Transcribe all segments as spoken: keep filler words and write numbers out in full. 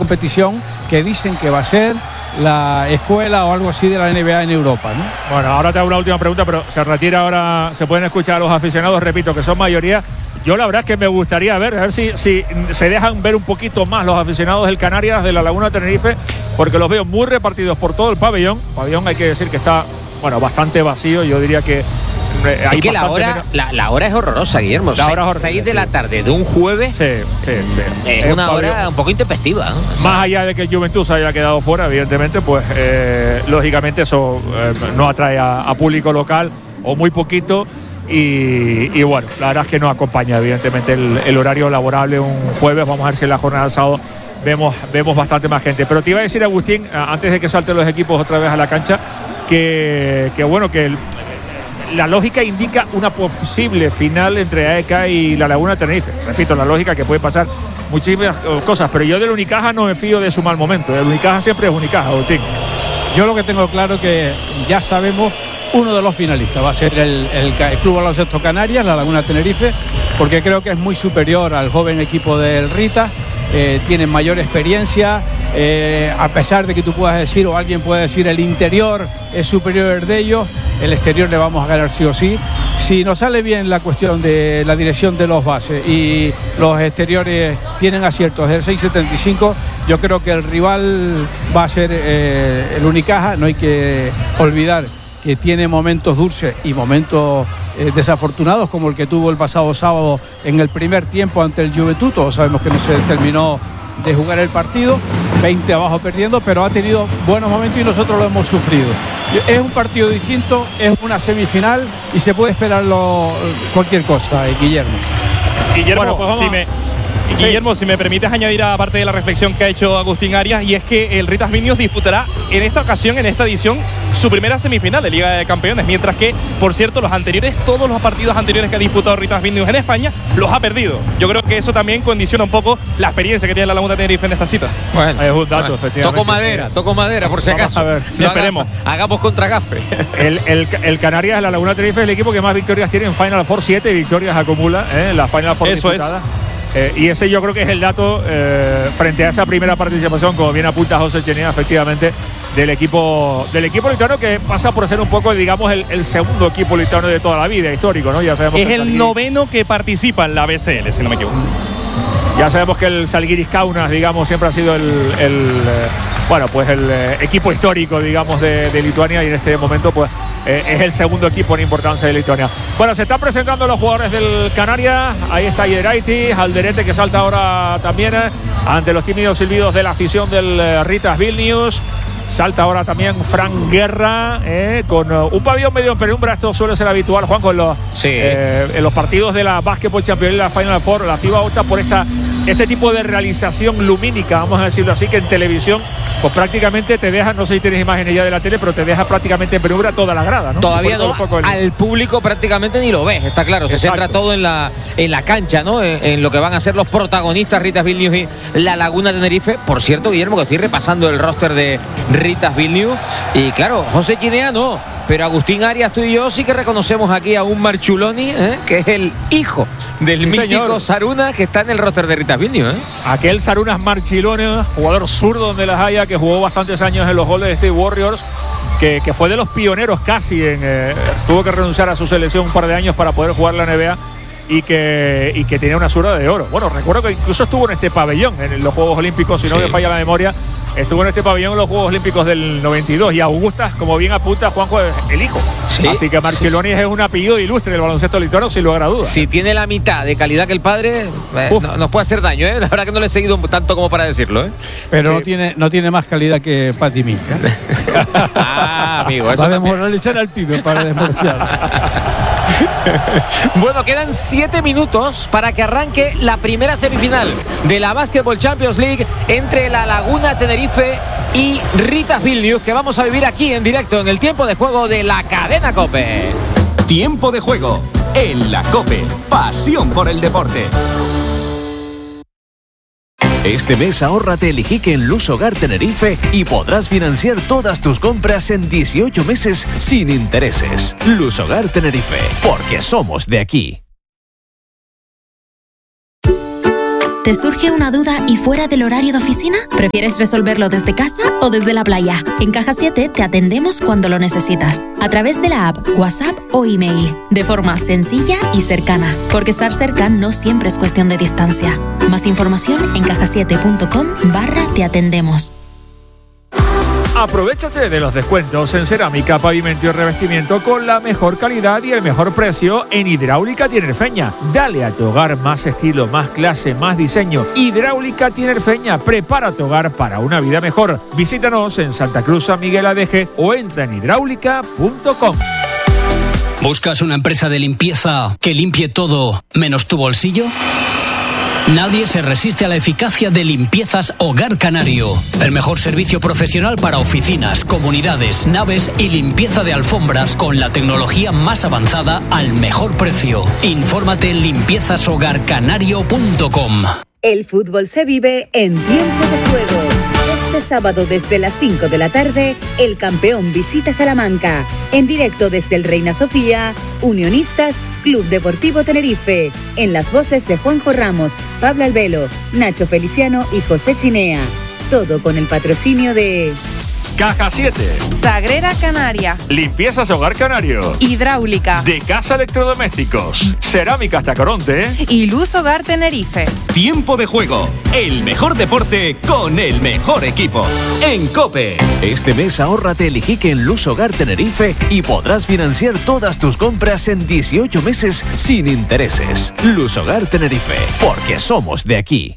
competición que dicen que va a ser la escuela o algo así de la N B A en Europa, ¿no? Bueno, ahora te hago una última pregunta, pero se retira ahora, se pueden escuchar a los aficionados, repito, que son mayoría. Yo la verdad es que me gustaría ver, a ver si, si se dejan ver un poquito más los aficionados del Canarias, de la Laguna Tenerife, porque los veo muy repartidos por todo el pabellón. Pabellón hay que decir que está, bueno, bastante vacío, yo diría que... Eh, es que la hora, la, la hora es horrorosa, Guillermo. La hora es horrorosa, seis de sí. la tarde de un jueves. Sí, sí, sí. Es, es una pabellón. Hora un poco intempestiva, ¿no? O sea, más allá de que el Juventud se haya quedado fuera, evidentemente, pues eh, lógicamente eso eh, no atrae a, a público local o muy poquito. Y, y bueno, la verdad es que no acompaña, evidentemente, el, el horario laborable un jueves. Vamos a ver si en la jornada del sábado vemos, vemos bastante más gente. Pero te iba a decir, Agustín, antes de que salten los equipos otra vez a la cancha, que, que bueno, que el, la lógica indica una posible final entre A E K y la Laguna Tenerife. Repito, la lógica que puede pasar muchísimas cosas, pero yo del Unicaja no me fío de su mal momento. El Unicaja siempre es Unicaja, Agustín. Yo lo que tengo claro es que ya sabemos uno de los finalistas. Va a ser el, el, el Club Baloncesto Canarias, la Laguna Tenerife, porque creo que es muy superior al joven equipo del Rita. Eh, tienen mayor experiencia, eh, a pesar de que tú puedas decir, o alguien puede decir, el interior es superior de ellos, el exterior le vamos a ganar sí o sí. Si nos sale bien la cuestión de la dirección de los bases y los exteriores tienen aciertos del seis setenta y cinco, yo creo que el rival va a ser eh, el Unicaja. No hay que olvidar que tiene momentos dulces y momentos eh, desafortunados, como el que tuvo el pasado sábado en el primer tiempo ante el Juventud. Todos sabemos que no se terminó de jugar el partido, veinte abajo perdiendo, pero ha tenido buenos momentos y nosotros lo hemos sufrido. Es un partido distinto, es una semifinal y se puede esperar lo, cualquier cosa, eh, Guillermo. Guillermo, bueno, pues si me... Sí. Guillermo, si me permites añadir aparte de la reflexión que ha hecho Agustín Arias, y es que el Ritas Vilnius disputará en esta ocasión, en esta edición, su primera semifinal de Liga de Campeones, mientras que, por cierto, los anteriores, todos los partidos anteriores que ha disputado Ritas Vilnius en España, los ha perdido. Yo creo que eso también condiciona un poco la experiencia que tiene la Laguna Tenerife en esta cita. Bueno, es un dato, bueno, efectivamente. Toco madera, toco madera, por si acaso. Vamos a ver, no esperemos. Hagamos, hagamos contra Gafre. El, el, el Canarias, la Laguna Tenerife, es el equipo que más victorias tiene en Final Four, siete victorias acumula en ¿eh? la Final Four eso disputada. Es. Eh, y ese yo creo que es el dato eh, frente a esa primera participación, como bien apunta José Chenea, efectivamente, del equipo del equipo lituano, que pasa por ser un poco, digamos, el, el segundo equipo lituano de toda la vida, histórico, ¿no? Ya sabemos es que el Salguiris, noveno que participa en la B C L, si no me equivoco. Ya sabemos que el Salguiris Kaunas, digamos, siempre ha sido el, el eh, bueno, pues el eh, equipo histórico, digamos, de, de Lituania, y en este momento, pues, eh, es el segundo equipo en importancia de Lituania. Bueno, se están presentando los jugadores del Canarias. Ahí está Yedraitis, Alderete, que salta ahora también eh, ante los tímidos silbidos de la afición del eh, Ritas Vilnius. Salta ahora también Fran Guerra, eh, con uh, un pabellón medio en penumbra. Esto suele ser habitual, Juan, con los, sí. eh, en los partidos de la Basketball Champions League, la Final Four. La FIBA opta por esta, este tipo de realización lumínica, vamos a decirlo así, que en televisión pues prácticamente te deja, no sé si tienes imágenes ya de la tele, pero te deja prácticamente en penumbra toda la grada, ¿no? Todavía no, el... al público prácticamente ni lo ves, está claro. Se Exacto. centra todo en la, en la cancha, ¿no? En, en lo que van a ser los protagonistas, Ritas Vilnius y la Laguna Tenerife. Por cierto, Guillermo, que estoy repasando el roster de Ritas Vilnius, y claro, José Chinea no, pero Agustín Arias, tú y yo sí que reconocemos aquí a un Marchuloni, ¿eh? que es el hijo del sí, mítico señor. Sarunas, que está en el roster de Ritas Vilnius. ¿eh? Aquel Sarunas Marchuloni, jugador zurdo donde las haya, que jugó bastantes años en los Golden State Warriors, que, que fue de los pioneros casi en eh, tuvo que renunciar a su selección un par de años para poder jugar la N B A, y que, y que tenía una zurda de oro. Bueno, recuerdo que incluso estuvo en este pabellón en los Juegos Olímpicos, si no sí. me falla la memoria. Estuvo en este pabellón en los Juegos Olímpicos del noventa y dos, y Augusta, como bien apunta Juanjo, es el hijo. Sí, Así que Marchuloni sí. es un apellido ilustre del baloncesto lituano, sin lugar a dudas. Si tiene la mitad de calidad que el padre, eh, no, nos puede hacer daño, ¿eh? La verdad que no le he seguido tanto como para decirlo, ¿eh? Pero sí. no, tiene, no tiene más calidad que Pati Mink, ¿eh? Ah, amigo. Eso para desmoralizar al pibe, para desmoralizar. Bueno, quedan siete minutos para que arranque la primera semifinal de la Basketball Champions League entre la Laguna Tenerife y Ritas Vilnius, que vamos a vivir aquí en directo en el tiempo de juego de la cadena COPE. Tiempo de juego en la COPE. Pasión por el deporte. Este mes ahórrate el Ijique en Luz Hogar Tenerife y podrás financiar todas tus compras en dieciocho meses sin intereses. Luz Hogar Tenerife, porque somos de aquí. ¿Te surge una duda y fuera del horario de oficina? ¿Prefieres resolverlo desde casa o desde la playa? En Caja siete te atendemos cuando lo necesitas, a través de la app, WhatsApp o email, de forma sencilla y cercana, porque estar cerca no siempre es cuestión de distancia. Más información en caja siete punto com barra te atendemos. Aprovechate de los descuentos en cerámica, pavimento y revestimiento con la mejor calidad y el mejor precio en Hidráulica Tinerfeña. Dale a tu hogar más estilo, más clase, más diseño. Hidráulica Tinerfeña, prepara tu hogar para una vida mejor. Visítanos en Santa Cruz, San Miguel Adeje o entra en hidráulica punto com. ¿Buscas una empresa de limpieza que limpie todo menos tu bolsillo? Nadie se resiste a la eficacia de Limpiezas Hogar Canario. El mejor servicio profesional para oficinas, comunidades, naves y limpieza de alfombras con la tecnología más avanzada al mejor precio. Infórmate en limpiezas hogar canario punto com. El fútbol se vive en tiempo de juego. Este sábado desde las cinco de la tarde, el campeón visita Salamanca. En directo desde el Reina Sofía, Unionistas, Club Deportivo Tenerife. En las voces de Juanjo Ramos, Pablo Albelo, Nacho Feliciano y José Chinea. Todo con el patrocinio de Caja siete, Sagrera Canaria, Limpiezas Hogar Canario, Hidráulica, De Casa Electrodomésticos, Cerámicas Tacoronte y Luz Hogar Tenerife. Tiempo de juego, el mejor deporte con el mejor equipo. En COPE. Este mes ahórrate el Iquique en Luz Hogar Tenerife y podrás financiar todas tus compras en dieciocho meses sin intereses. Luz Hogar Tenerife, porque somos de aquí.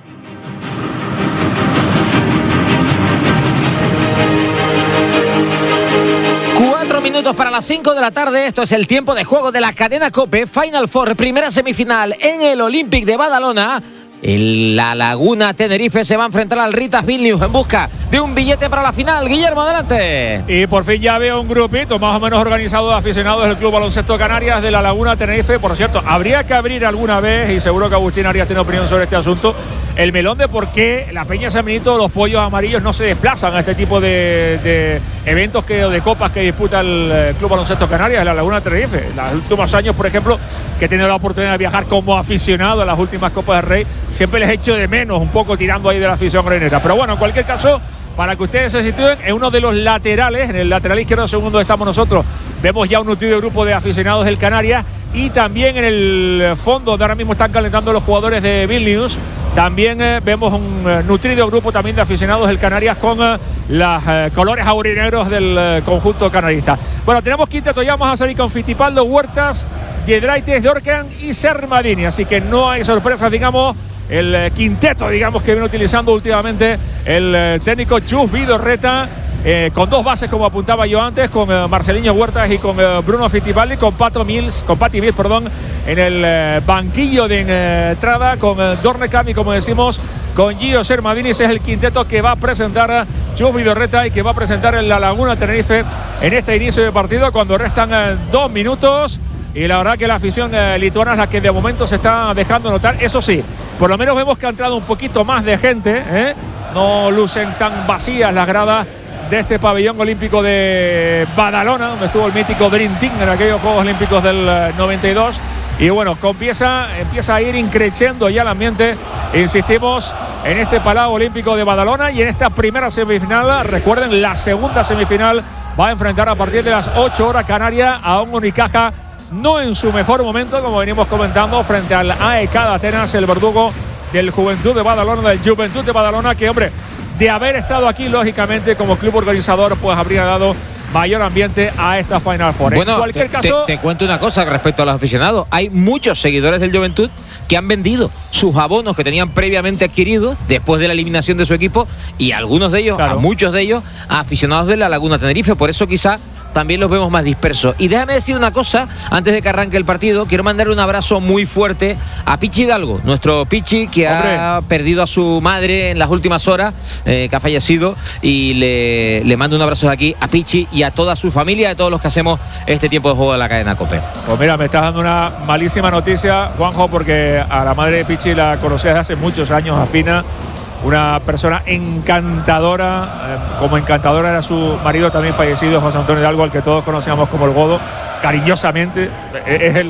Minutos para las cinco de la tarde. Esto es el tiempo de juego de la cadena COPE. Final Four, primera semifinal en el Olympic de Badalona. En la Laguna Tenerife se va a enfrentar al Ritas Vilnius en busca de un billete para la final. Guillermo, adelante. Y por fin ya veo un grupito más o menos organizado de aficionados del Club Baloncesto Canarias de la Laguna Tenerife. Por cierto, habría que abrir alguna vez, y seguro que Agustín Arias tiene opinión sobre este asunto, el melón de por qué la Peña San Benito, los pollos amarillos no se desplazan a este tipo de, de eventos que, o de copas que disputa el Club Baloncesto Canarias de la Laguna Tenerife. En los últimos años, por ejemplo, que he tenido la oportunidad de viajar como aficionado a las últimas Copas del Rey, siempre les echo de menos un poco tirando ahí de la afición granera. Pero bueno, en cualquier caso, para que ustedes se sitúen en uno de los laterales, en el lateral izquierdo segundo estamos nosotros, vemos ya un nutrido grupo de aficionados del Canarias, y también en el fondo donde ahora mismo están calentando los jugadores de Vilnius, también eh, vemos un eh, nutrido grupo también de aficionados del Canarias con eh, los eh, colores aurinegros del eh, conjunto canarista. Bueno, tenemos quinteto, ya vamos a salir con Fittipaldo, Huertas, Giedraitis, Dorcan y Sermadini, así que no hay sorpresas, digamos. El eh, quinteto, digamos, que viene utilizando últimamente el eh, técnico Chus Vidorreta, eh, con dos bases, como apuntaba yo antes, con eh, Marceliño Huertas y con eh, Bruno Fittipaldi, con Pato Mills, con Pati Mills, perdón, en el eh, banquillo de eh, entrada, con eh, Dornecam y, como decimos, con Gio Sermadini. Ese es el quinteto que va a presentar Chus Vidorreta y que va a presentar en la Laguna Tenerife en este inicio de partido, cuando restan eh, dos minutos. Y la verdad que la afición eh, lituana es la que de momento se está dejando notar. Eso sí, por lo menos vemos que ha entrado un poquito más de gente, ¿eh? No lucen tan vacías las gradas de este pabellón olímpico de Badalona, donde estuvo el mítico Dream Team en aquellos Juegos Olímpicos del eh, noventa y dos. Y bueno, empieza, empieza a ir increciendo ya el ambiente, insistimos, en este Palau Olímpico de Badalona. Y en esta primera semifinal, recuerden, la segunda semifinal va a enfrentar a partir de las ocho horas Canarias a un Unicaja no en su mejor momento, como venimos comentando, frente al A E K de Atenas, el verdugo del Juventud de Badalona, del Juventud de Badalona, que, hombre, de haber estado aquí, lógicamente, como club organizador, pues habría dado mayor ambiente a esta Final Four. Bueno, en cualquier te, caso, te, te cuento una cosa respecto a los aficionados. Hay muchos seguidores del Juventud que han vendido sus abonos que tenían previamente adquiridos después de la eliminación de su equipo, y algunos de ellos, claro, a muchos de ellos, a aficionados de la Laguna Tenerife. Por eso quizá también los vemos más dispersos. Y déjame decir una cosa, antes de que arranque el partido, quiero mandarle un abrazo muy fuerte a Pichi Hidalgo, nuestro Pichi, que Hombre. ha perdido a su madre en las últimas horas, eh, que ha fallecido, y le, le mando un abrazo de aquí a Pichi y a toda su familia, a todos los que hacemos este tiempo de juego de la cadena COPE. Pues mira, me estás dando una malísima noticia, Juanjo, porque a la madre de Pichi la conocí desde hace muchos años, a Fina, una persona encantadora, eh, como encantadora era su marido también fallecido, José Antonio Hidalgo, al que todos conocíamos como el Godo, cariñosamente. Es el,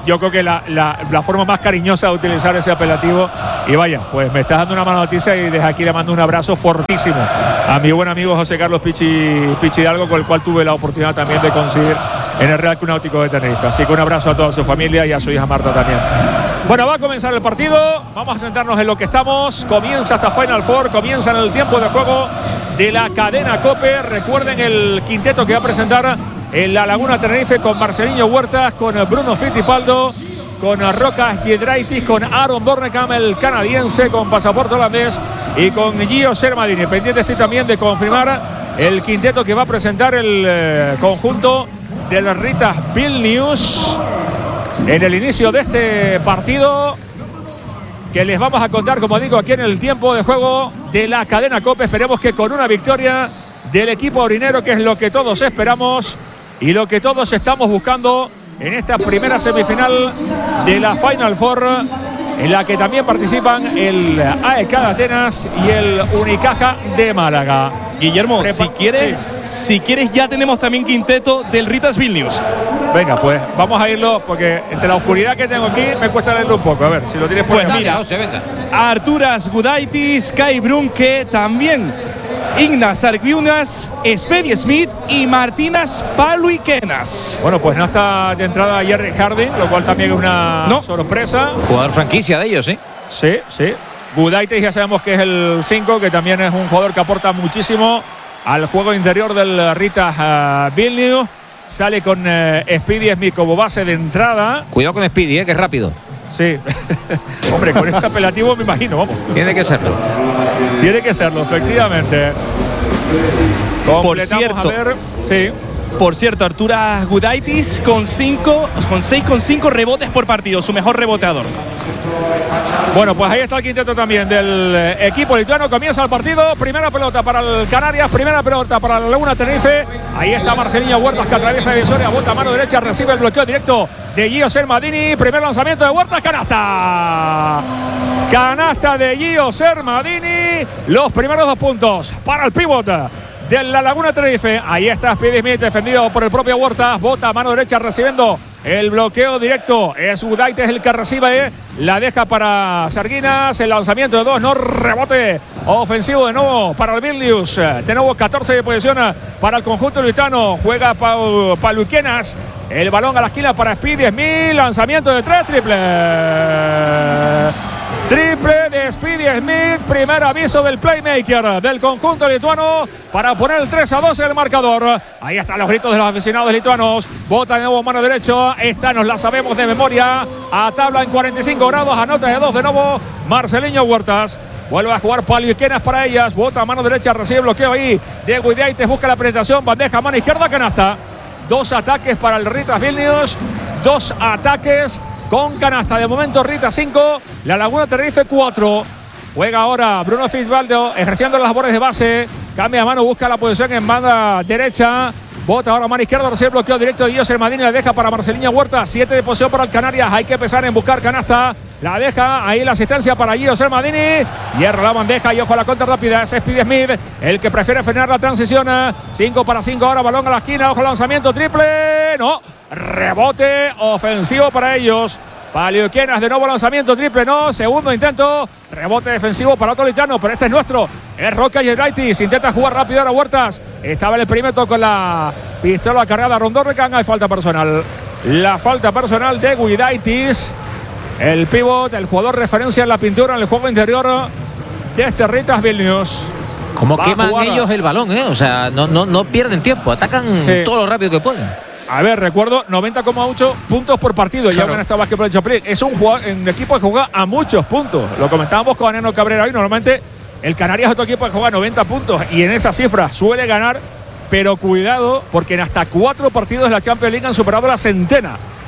yo creo que la, la, la forma más cariñosa de utilizar ese apelativo. Y vaya, pues me estás dando una mala noticia y desde aquí le mando un abrazo fortísimo a mi buen amigo José Carlos Pichi, Pichi Hidalgo, con el cual tuve la oportunidad también de coincidir en el Real Club Náutico de Tenerife. Así que un abrazo a toda su familia y a su hija Marta también. Bueno, va a comenzar el partido. Vamos a centrarnos en lo que estamos. Comienza esta Final Four, comienza en el tiempo de juego de la cadena COPE. Recuerden el quinteto que va a presentar en la Laguna Tenerife con Marcelinho Huertas, con Bruno Fittipaldo, con Rocas Giedraitis, con Aaron Bornekam, el canadiense con pasaporte holandés, y con Gio Sermadini. Pendiente estoy también de confirmar el quinteto que va a presentar el eh, conjunto del Ritas Vilnius en el inicio de este partido, que les vamos a contar, como digo, aquí en el tiempo de juego de la cadena COPE. Esperemos que con una victoria del equipo orinero, que es lo que todos esperamos y lo que todos estamos buscando en esta primera semifinal de la Final Four, en la que también participan el A E K de Atenas y el Unicaja de Málaga. Guillermo, Prepa si quieres, sí. si quieres ya tenemos también quinteto del Ritas Vilnius. Venga, pues vamos a irlo, porque entre la oscuridad que tengo aquí me cuesta leerlo un poco. A ver, si lo tienes por pues ahí. mira, José, venga. Arturas Gudaitis, Kai Brunke, también Ignas Argunas, Speedy Smith y Martinas Paluikenas. Bueno, pues no está de entrada Jerry Harding, lo cual también es una no. sorpresa. Jugador franquicia de ellos, ¿sí? Sí, sí. Gudaitis ya sabemos que es el cinco, que también es un jugador que aporta muchísimo al juego interior del Ritas uh, Vilnius. Sale con uh, Speedy Smith como base de entrada. Cuidado con Speedy, ¿eh? Que es rápido. Sí. Hombre, con ese apelativo me imagino, vamos. Tiene que serlo. Tiene que serlo, efectivamente. Por cierto, a ver. Sí. Por cierto, Arturas Gudaitis con cinco, con seis con cinco rebotes por partido, su mejor reboteador. Bueno, pues ahí está el quinteto también del equipo lituano. Comienza el partido. Primera pelota para el Canarias, primera pelota para la Laguna Tenerife. Ahí está Marcelinho Huertas, que atraviesa divisoria, bota a mano derecha, recibe el bloqueo directo de Gio Sermadini. Primer lanzamiento de Huertas, canasta. Canasta de Gio Sermadini. Los primeros dos puntos para el pívot de la Laguna Tenerife. Ahí está Speedy Smith, defendido por el propio Huertas. Bota a mano derecha, recibiendo el bloqueo directo. Es Gudaitis el que recibe. La deja para Sarguinas. El lanzamiento de dos, no, rebote ofensivo de nuevo para el Vilnius. De nuevo catorce de posición para el conjunto lituano. Juega Paluikenas. El balón a la esquina para Speedy Smith. Lanzamiento de tres, triple. Triple de Speedy Smith. Primer aviso del playmaker del conjunto lituano para poner el tres a dos en el marcador. Ahí están los gritos de los aficionados lituanos. Bota de nuevo mano derecha. Esta nos la sabemos de memoria. A tabla en cuarenta y cinco grados. Anota de dos de nuevo Marcelinho Huertas. Vuelve a jugar Paluikenas para ellas. Bota a mano derecha. Recibe bloqueo ahí de Gudaitis. Busca la penetración. Bandeja mano izquierda. Canasta. Dos ataques para el Ritas Vilnius. Dos ataques con canasta. De momento Ritas cinco, la Laguna Tenerife cuatro. Juega ahora Bruno Fittipaldo ejerciendo las labores de base. Cambia de mano, busca la posición en banda derecha. Bota ahora mano izquierda, recibe el bloqueo directo de Gio Sermadini. La deja para Marcelinho Huertas. siete de posición para el Canarias. Hay que empezar en buscar canasta. La deja ahí la asistencia para Gio Sermadini. Hierra la bandeja y ojo a la contra rápida. Es Speedy Smith el que prefiere frenar la transición. cinco para cinco ahora, balón a la esquina. Ojo, lanzamiento triple. No, rebote ofensivo para ellos. Paluikenas, de nuevo lanzamiento triple, no. Segundo intento, rebote defensivo para otro lituano, pero este es nuestro. Es Rocas Giedraitis, intenta jugar rápido ahora Huertas. Estaba en el perímetro con la pistola cargada. Rondorrecan, hay falta personal. La falta personal de Gudaitis. El pívot, el jugador referencia en la pintura en el juego interior de este Ritas Vilnius. Como queman ellos el balón, ¿eh? O sea, no, no, no pierden tiempo, atacan sí. todo lo rápido que pueden. A ver, recuerdo noventa coma ocho puntos por partido. Claro. Ya en esta Basketball Champions League. Es un, jugador, un equipo que juega a muchos puntos. Lo comentábamos con Aneno Cabrera hoy. Normalmente el Canarias es otro equipo que juega noventa puntos y en esa cifra suele ganar. Pero cuidado, porque en hasta cuatro partidos de la Champions League han superado la centena.